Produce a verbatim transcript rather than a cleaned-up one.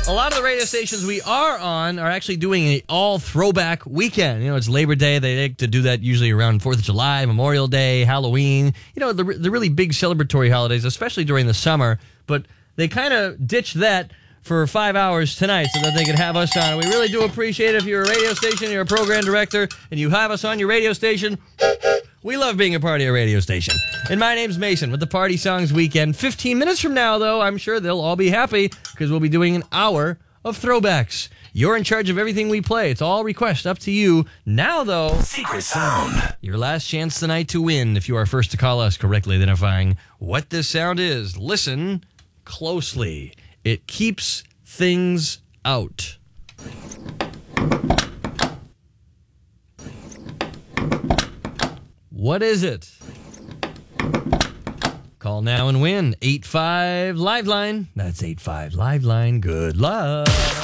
A lot of the radio stations we are on are actually doing an all throwback weekend. You know, it's Labor Day. They like to do that usually around fourth of July, Memorial Day, Halloween. You know, the, the really big celebratory holidays, especially during the summer. But they kind of ditched that for five hours tonight so that they could have us on. We really do appreciate it if you're a radio station, you're a program director, and you have us on your radio station. We love being a part of your radio station. And my name's Mason with the Party Songs Weekend. fifteen minutes from now, though, I'm sure they'll all be happy because we'll be doing an hour of throwbacks. You're in charge of everything we play. It's all request, up to you. Now, though, Secret Sound. Your last chance tonight to win if you are first to call us correctly identifying what this sound is. Listen closely. It keeps things out. What is it? Call now and win. eight five Liveline. That's eight five Liveline. Good luck.